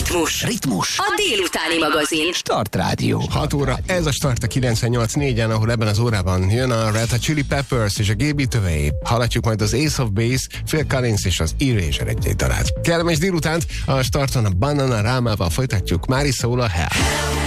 Ritmus. A délutáni magazin. Start Rádió. 6 óra, ez a Start a 98.4-en, ahol ebben az órában jön a Red Hot Chili Peppers és a Gaby Tövei. Hallatjuk majd az Ace of Base, Phil Collins és az Erasure egy dalát. Kellemes délutánt, a Starton a Banana Rámával folytatjuk. Marissa Hell.